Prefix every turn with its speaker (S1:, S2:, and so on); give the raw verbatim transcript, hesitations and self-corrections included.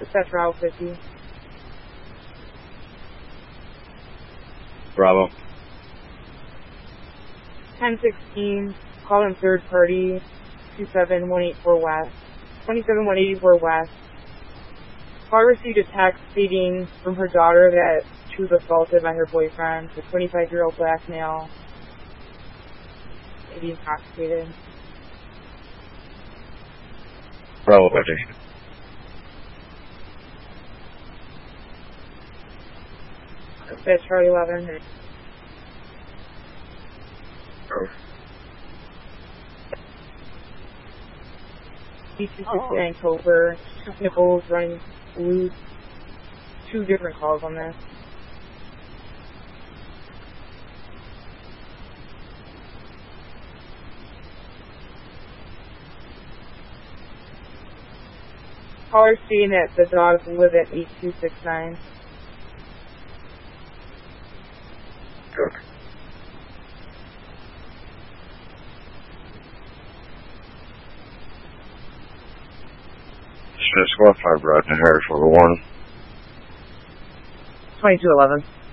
S1: That's Route fifty.
S2: Bravo.
S1: ten sixteen, call in third party, two seven one eight four West. twenty-seven one eighty-four West. Caller received a text stating from her daughter that she was assaulted by her boyfriend, a twenty-five-year-old black male, maybe intoxicated.
S2: Bravo fifty.
S1: That's Charlie eleven. B two six Vancouver, Nichols running loose. Two different calls on this. Caller stating that the dogs live at eight two six nine.
S2: Good. Squad five, Rodney Harris, level one.
S1: twenty-two eleven.